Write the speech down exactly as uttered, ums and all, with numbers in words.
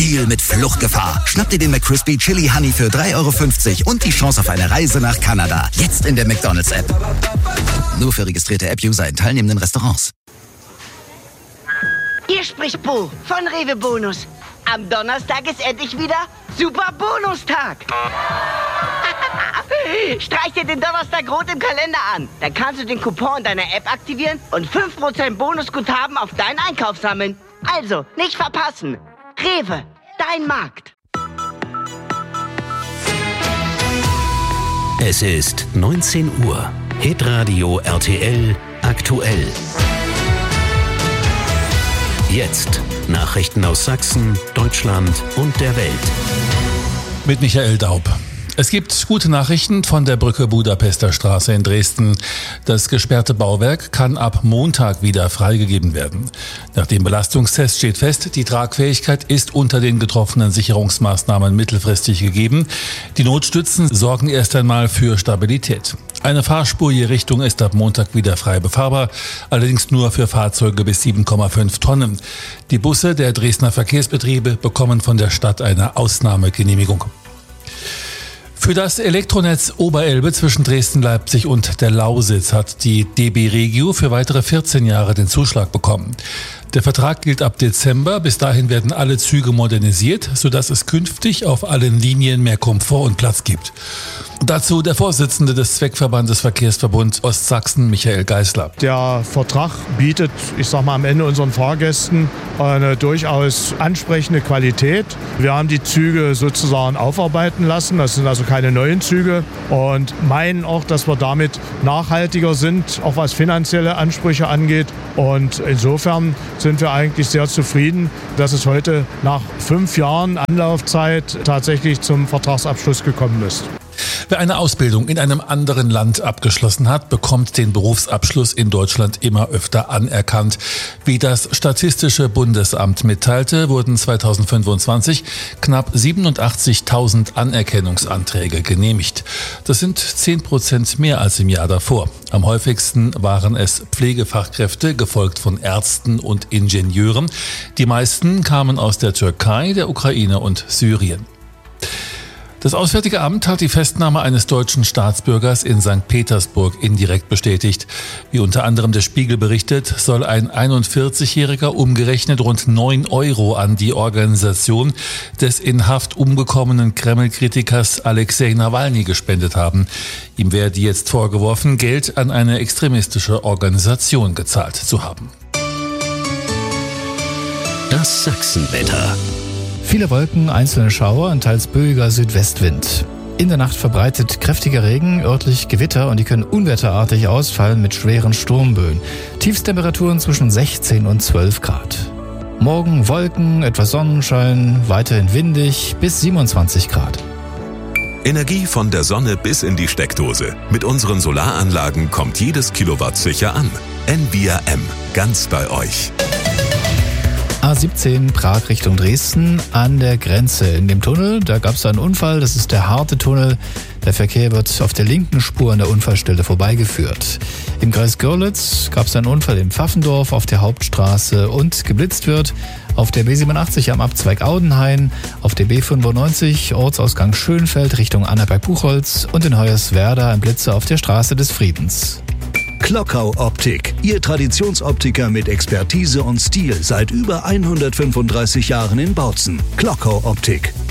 Deal mit Fluchtgefahr. Schnapp dir den McCrispy Chili Honey für drei Euro fünfzig und die Chance auf eine Reise nach Kanada. Jetzt in der McDonald's-App. Nur für registrierte App-User in teilnehmenden Restaurants. Hier spricht Bo von Rewe Bonus. Am Donnerstag ist endlich wieder Super Bonustag. Streich dir den Donnerstag rot im Kalender an. Dann kannst du den Coupon in deiner App aktivieren und fünf Prozent Bonusguthaben auf deinen Einkauf sammeln. Also, nicht verpassen. Rewe, dein Markt. Es ist neunzehn Uhr. Hitradio R T L aktuell. Jetzt Nachrichten aus Sachsen, Deutschland und der Welt. Mit Michael Daub. Es gibt gute Nachrichten von der Brücke Budapester Straße in Dresden. Das gesperrte Bauwerk kann ab Montag wieder freigegeben werden. Nach dem Belastungstest steht fest, die Tragfähigkeit ist unter den getroffenen Sicherungsmaßnahmen mittelfristig gegeben. Die Notstützen sorgen erst einmal für Stabilität. Eine Fahrspur je Richtung ist ab Montag wieder frei befahrbar, allerdings nur für Fahrzeuge bis sieben Komma fünf Tonnen. Die Busse der Dresdner Verkehrsbetriebe bekommen von der Stadt eine Ausnahmegenehmigung. Für das Elektronetz Oberelbe zwischen Dresden, Leipzig und der Lausitz hat die D B Regio für weitere vierzehn Jahre den Zuschlag bekommen. Der Vertrag gilt ab Dezember. Bis dahin werden alle Züge modernisiert, sodass es künftig auf allen Linien mehr Komfort und Platz gibt. Dazu der Vorsitzende des Zweckverbandes Verkehrsverbund Ostsachsen, Michael Geisler. Der Vertrag bietet, ich sag mal, am Ende unseren Fahrgästen eine durchaus ansprechende Qualität. Wir haben die Züge sozusagen aufarbeiten lassen. Das sind also keine neuen Züge und meinen auch, dass wir damit nachhaltiger sind, auch was finanzielle Ansprüche angeht. Und insofern sind wir eigentlich sehr zufrieden, dass es heute nach fünf Jahren Anlaufzeit tatsächlich zum Vertragsabschluss gekommen ist. Wer eine Ausbildung in einem anderen Land abgeschlossen hat, bekommt den Berufsabschluss in Deutschland immer öfter anerkannt. Wie das Statistische Bundesamt mitteilte, wurden zweitausendfünfundzwanzig knapp siebenundachtzigtausend Anerkennungsanträge genehmigt. Das sind zehn Prozent mehr als im Jahr davor. Am häufigsten waren es Pflegefachkräfte, gefolgt von Ärzten und Ingenieuren. Die meisten kamen aus der Türkei, der Ukraine und Syrien. Das Auswärtige Amt hat die Festnahme eines deutschen Staatsbürgers in Sankt Petersburg indirekt bestätigt. Wie unter anderem der Spiegel berichtet, soll ein einundvierzigjähriger umgerechnet rund neun Euro an die Organisation des in Haft umgekommenen Kreml-Kritikers Alexei Nawalny gespendet haben. Ihm werde jetzt vorgeworfen, Geld an eine extremistische Organisation gezahlt zu haben. Das Sachsenwetter. Viele Wolken, einzelne Schauer und teils böiger Südwestwind. In der Nacht verbreitet kräftiger Regen, örtlich Gewitter und die können unwetterartig ausfallen mit schweren Sturmböen. Tiefstemperaturen zwischen sechzehn und zwölf Grad. Morgen Wolken, etwas Sonnenschein, weiterhin windig bis siebenundzwanzig Grad. Energie von der Sonne bis in die Steckdose. Mit unseren Solaranlagen kommt jedes Kilowatt sicher an. N V R M, ganz bei euch. A siebzehn Prag Richtung Dresden an der Grenze. In dem Tunnel, da gab es einen Unfall, das ist der harte Tunnel. Der Verkehr wird auf der linken Spur an der Unfallstelle vorbeigeführt. Im Kreis Görlitz gab es einen Unfall in Pfaffendorf auf der Hauptstraße und geblitzt wird auf der B siebenundachtzig am Abzweig Audenhain, auf der B fünfundneunzig Ortsausgang Schönfeld Richtung Annaberg-Buchholz und in Hoyerswerda ein Blitzer auf der Straße des Friedens. Klockau Optik, Ihr Traditionsoptiker mit Expertise und Stil seit über hundertfünfunddreißig Jahren in Bautzen. Klockau Optik.